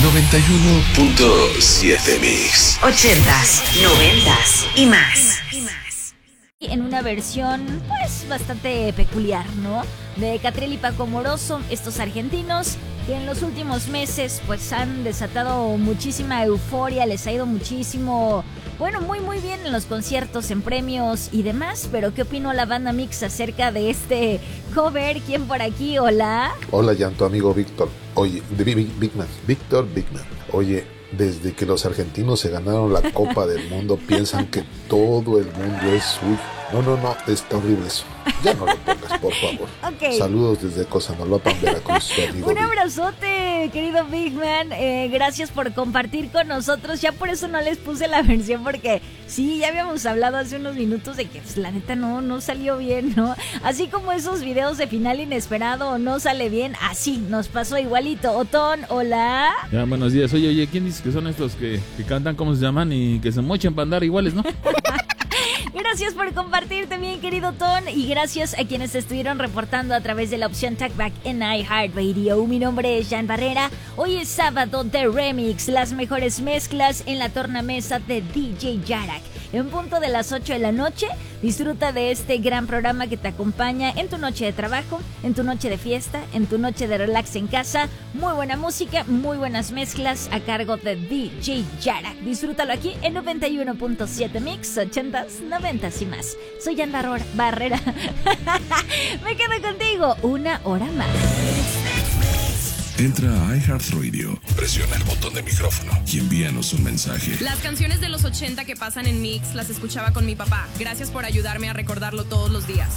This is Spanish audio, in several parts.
91.7 Mix. 80s, 90s y más. En una versión, pues, bastante peculiar, ¿no? De Catriel y Paco Moroso, estos argentinos que en los últimos meses, pues, han desatado muchísima euforia, les ha ido muchísimo, bueno, muy bien en los conciertos, en premios y demás. Pero ¿qué opinó la banda Mix acerca de este cover? ¿Quién por aquí? Hola. Hola, Jan, tu amigo Víctor. Oye, Víctor Bigman. Oye, desde que los argentinos se ganaron la Copa del Mundo, piensan que todo el mundo es suyo. No, está horrible eso. Ya no lo pongas, por favor. Okay. Saludos desde Cosamaloapan, Veracruz, tu amigo. Un abrazote, querido Big Man. Gracias por compartir con nosotros. Ya por eso no les puse la versión, porque sí, ya habíamos hablado hace unos minutos de que, pues, la neta no salió bien, ¿no? Así como esos videos de final inesperado no sale bien, así nos pasó igualito. Otón, hola. Ya, buenos días. Oye, ¿quién dice que son estos que cantan, cómo se llaman, y que se mochan para andar iguales, no? Gracias por compartir también, querido Ton, y gracias a quienes estuvieron reportando a través de la opción Talkback en iHeartRadio. Mi nombre es Jan Barrera. Hoy es sábado de Remix, las mejores mezclas en la tornamesa de DJ Yarak. En punto de las 8 de la noche, disfruta de este gran programa que te acompaña en tu noche de trabajo, en tu noche de fiesta, en tu noche de relax en casa. Muy buena música, muy buenas mezclas a cargo de DJ Yarak. Disfrútalo aquí en 91.7 Mix, 80s, 90s y más. Soy Jan Barrera. Me quedo contigo una hora más. Entra a iHeartRadio, presiona el botón de micrófono y envíanos un mensaje. Las canciones de los 80 que pasan en Mix las escuchaba con mi papá. Gracias por ayudarme a recordarlo todos los días.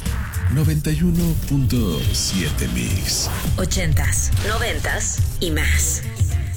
91.7 Mix. 80s, 90s y más.